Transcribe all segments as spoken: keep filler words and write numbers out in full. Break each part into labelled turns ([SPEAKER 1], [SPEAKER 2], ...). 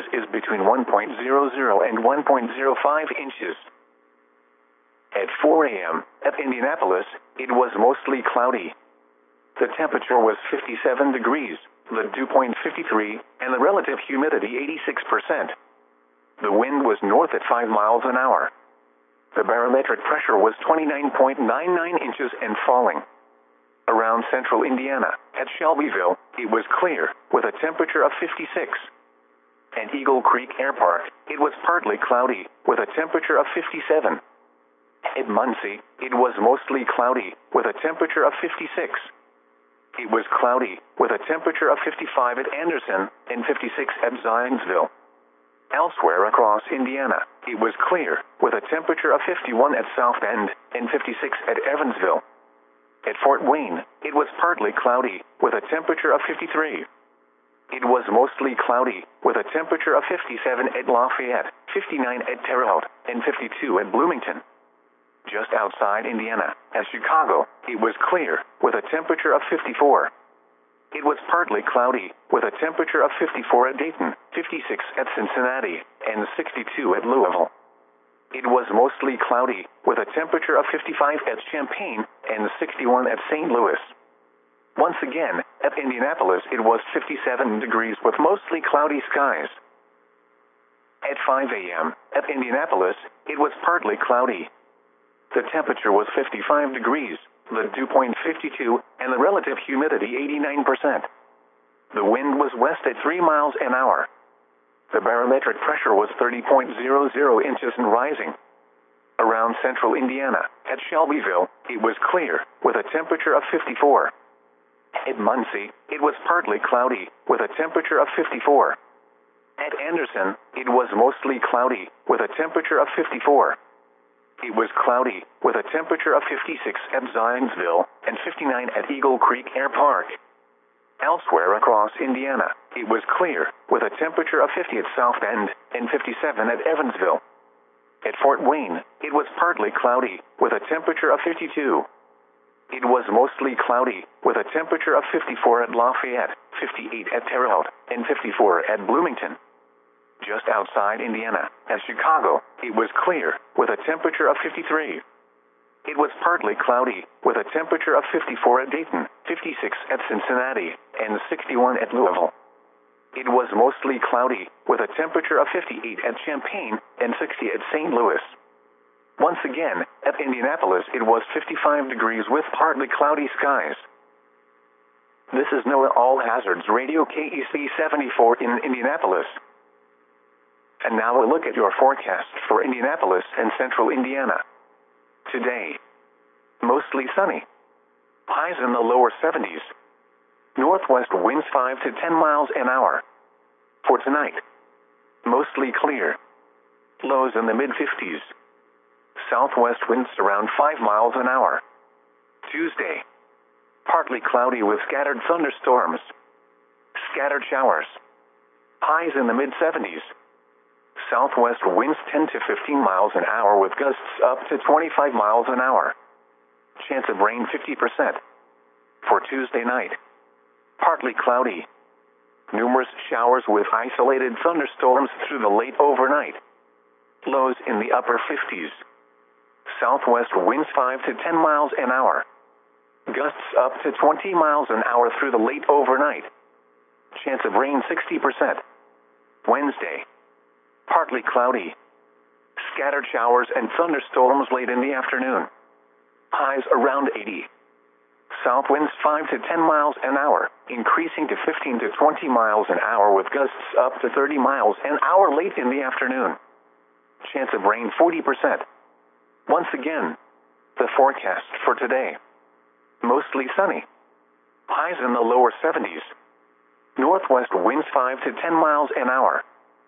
[SPEAKER 1] degrees is between one point zero zero and one point zero five inches. At four A M at Indianapolis, it was mostly cloudy. The temperature was fifty-seven degrees, the dew point fifty-three, and the relative humidity eighty-six percent. The wind was north at five miles an hour. The barometric pressure was twenty-nine point nine nine inches and falling. Around central Indiana, at Shelbyville, it was clear, with a temperature of fifty-six. At Eagle Creek Air Park, it was partly cloudy, with a temperature of fifty-seven. At Muncie, it was mostly cloudy, with a temperature of fifty-six. It was cloudy, with a temperature of fifty-five at Anderson, and fifty-six at Zionsville. Elsewhere across Indiana, it was clear, with a temperature of fifty-one at South Bend, and fifty-six at Evansville. At Fort Wayne, it was partly cloudy, with a temperature of fifty-three. It was mostly cloudy, with a temperature of fifty-seven at Lafayette, fifty-nine at Terre Haute, and fifty-two at Bloomington. Just outside Indiana, at Chicago, it was clear, with a temperature of fifty-four. It was partly cloudy, with a temperature of fifty-four at Dayton, fifty-six at Cincinnati, and sixty-two at Louisville. It was mostly cloudy, with a temperature of fifty-five at Champaign, and sixty-one at Saint Louis. Once again, at Indianapolis it was fifty-seven degrees with mostly cloudy skies. At five A M, at Indianapolis, it was partly cloudy. The temperature was fifty-five degrees, the dew point fifty-two, and the relative humidity eighty-nine percent. The wind was west at three miles an hour. The barometric pressure was thirty point zero zero inches and rising. Around central Indiana, at Shelbyville, it was clear, with a temperature of fifty-four. At Muncie, it was partly cloudy, with a temperature of fifty-four. At Anderson, it was mostly cloudy, with a temperature of fifty-four. It was cloudy, with a temperature of fifty-six at Zionsville, and fifty-nine at Eagle Creek Air Park. Elsewhere across Indiana, it was clear, with a temperature of fifty at South Bend, and fifty-seven at Evansville. At Fort Wayne, it was partly cloudy, with a temperature of fifty-two. It was mostly cloudy, with a temperature of fifty-four at Lafayette, fifty-eight at Terre Haute, and fifty-four at Bloomington. Just outside Indiana, at Chicago, it was clear, with a temperature of fifty-three. It was partly cloudy, with a temperature of fifty-four at Dayton, fifty-six at Cincinnati, and sixty-one at Louisville. It was mostly cloudy, with a temperature of fifty-eight at Champaign, and sixty at Saint Louis. Once again, at Indianapolis it was fifty-five degrees with partly cloudy skies. This is NOAA All Hazards Radio K E C seventy-four in Indianapolis. And now a look at your forecast for Indianapolis and central Indiana. Today, mostly sunny. Highs in the lower seventies. Northwest winds five to ten miles an hour. For tonight, mostly clear. Lows in the mid-fifties. Southwest winds around five miles an hour. Tuesday, partly cloudy with scattered thunderstorms. Scattered showers. Highs in the mid-seventies. Southwest winds ten to fifteen miles an hour with gusts up to twenty-five miles an hour. Chance of rain fifty percent. For Tuesday night, partly cloudy. Numerous showers with isolated thunderstorms through the late overnight. Lows in the upper fifties. Southwest winds five to ten miles an hour. Gusts up to twenty miles an hour through the late overnight. Chance of rain sixty percent. Wednesday, partly cloudy. Scattered showers and thunderstorms late in the afternoon. Highs around eighty. South winds five to ten miles an hour, increasing to fifteen to twenty miles an hour with gusts up to thirty miles an hour late in the afternoon. Chance of rain forty percent. Once again, the forecast for today. Mostly sunny. Highs in the lower seventies. Northwest winds five to ten miles an hour.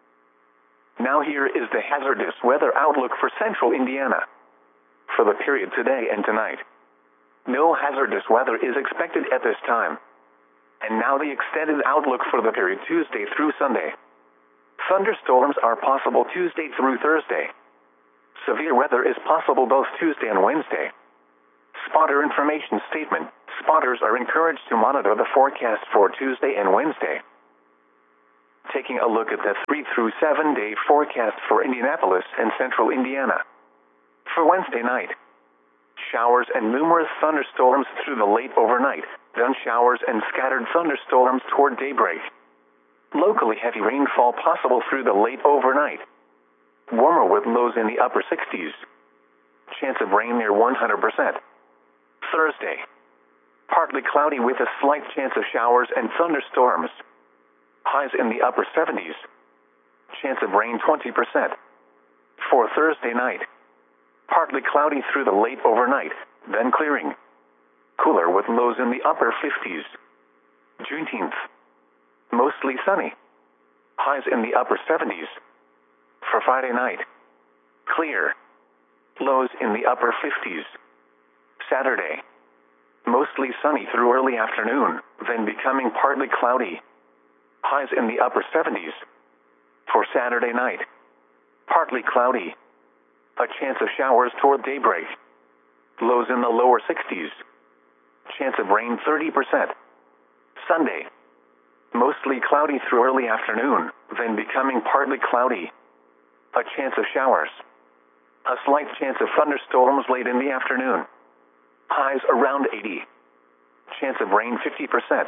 [SPEAKER 1] Now here is the hazardous weather outlook for central Indiana. For the period today and tonight, no hazardous weather is expected at this time. And now the extended outlook for the period Tuesday through Sunday. Thunderstorms are possible Tuesday through Thursday. Severe weather is possible both Tuesday and Wednesday. Spotter information statement. Spotters are encouraged to monitor the forecast for Tuesday and Wednesday. Taking a look at the three through seven day forecast for Indianapolis and central Indiana. For Wednesday night, showers and numerous thunderstorms through the late overnight, then showers and scattered thunderstorms toward daybreak. Locally heavy rainfall possible through the late overnight. Warmer with lows in the upper sixties. Chance of rain near one hundred percent. Thursday, partly cloudy with a slight chance of showers and thunderstorms. Highs in the upper seventies. Chance of rain twenty percent. For Thursday night, partly cloudy through the late overnight, then clearing. Cooler with lows in the upper fifties. Juneteenth, mostly sunny. Highs in the upper seventies. For Friday night, clear. Lows in the upper fifties. Saturday, mostly sunny through early afternoon, then becoming partly cloudy. Highs in the upper seventies. For Saturday night, partly cloudy. A chance of showers toward daybreak. Lows in the lower sixties. Chance of rain thirty percent. Sunday, mostly cloudy through early afternoon, then becoming partly cloudy. A chance of showers. A slight chance of thunderstorms late in the afternoon. Highs around eighty. Chance of rain fifty percent.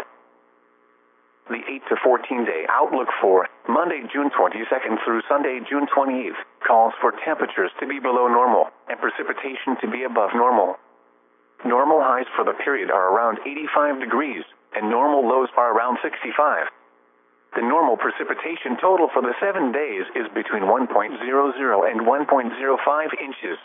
[SPEAKER 1] The eight to fourteen day outlook for Monday, June twenty-second through Sunday, June twenty-eighth, calls for temperatures to be below normal and precipitation to be above normal. Normal highs for the period are around eighty-five degrees, and normal lows are around sixty-five. The normal precipitation total for the seven days is between one point zero zero and one point zero five inches.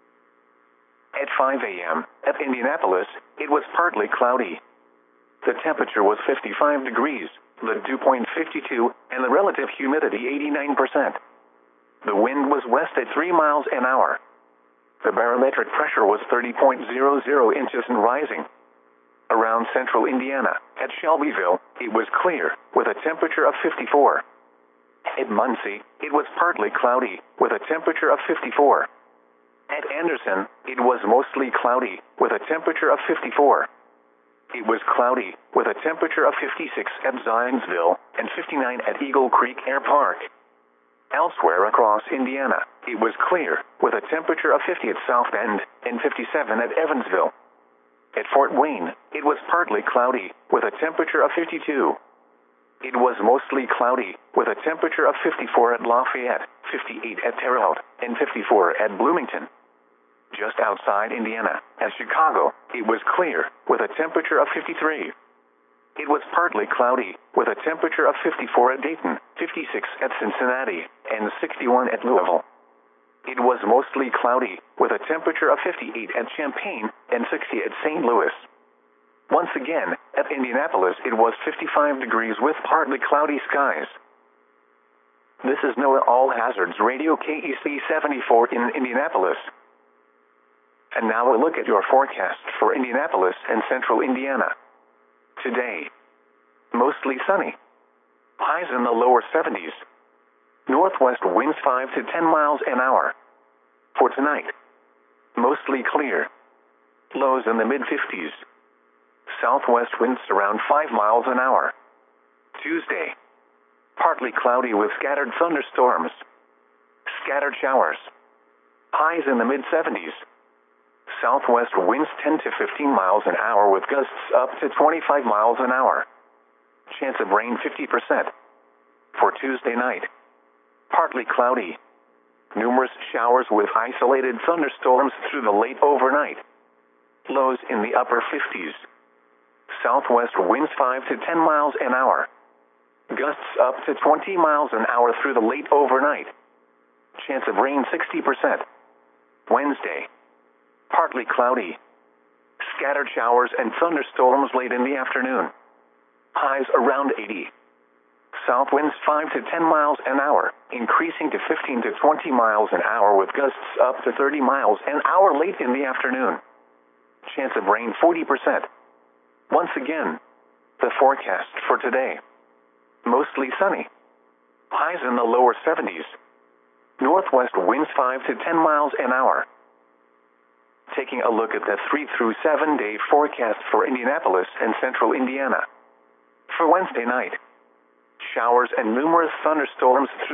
[SPEAKER 1] At five a m at Indianapolis, it was partly cloudy. The temperature was fifty-five degrees, the dew point fifty-two, and the relative humidity eighty-nine percent. The wind was west at three miles an hour. The barometric pressure was thirty point zero zero inches and rising. Around central Indiana, at Shelbyville, it was clear, with a temperature of fifty-four. At Muncie, it was partly cloudy, with a temperature of fifty-four. At Anderson, it was mostly cloudy, with a temperature of fifty-four. It was cloudy, with a temperature of fifty-six at Zionsville, and fifty-nine at Eagle Creek Air Park. Elsewhere across Indiana, it was clear, with a temperature of fifty at South Bend, and fifty-seven at Evansville. At Fort Wayne, it was partly cloudy, with a temperature of fifty-two. It was mostly cloudy, with a temperature of fifty-four at Lafayette, fifty-eight at Terre Haute, and fifty-four at Bloomington. Just outside Indiana, at Chicago, it was clear, with a temperature of fifty-three. It was partly cloudy, with a temperature of fifty-four at Dayton, fifty-six at Cincinnati, and sixty-one at Louisville. It was mostly cloudy, with a temperature of fifty-eight at Champaign, and sixty at Saint Louis. Once again, at Indianapolis it was fifty-five degrees with partly cloudy skies. This is NOAA All Hazards Radio K E C seventy-four in Indianapolis. And now a look at your forecast for Indianapolis and central Indiana. Today, mostly sunny. Highs in the lower seventies. Northwest winds five to ten miles an hour. For tonight, mostly clear. Lows in the mid fifties. Southwest winds around five miles an hour. Tuesday, partly cloudy with scattered thunderstorms. Scattered showers. Highs in the mid seventies. Southwest winds ten to fifteen miles an hour with gusts up to twenty-five miles an hour. Chance of rain fifty percent. For Tuesday night, partly cloudy. Numerous showers with isolated thunderstorms through the late overnight. Lows in the upper fifties. Southwest winds five to ten miles an hour. Gusts up to twenty miles an hour through the late overnight. Chance of rain sixty percent. Wednesday, partly cloudy. Scattered showers and thunderstorms late in the afternoon. Highs around eighty. South winds five to ten miles an hour, increasing to fifteen to twenty miles an hour with gusts up to thirty miles an hour late in the afternoon. Chance of rain forty percent. Once again, the forecast for today. Mostly sunny. Highs in the lower seventies. Northwest winds five to ten miles an hour. Taking a look at the three through seven day forecast for Indianapolis and central Indiana. For Wednesday night, showers and numerous thunderstorms through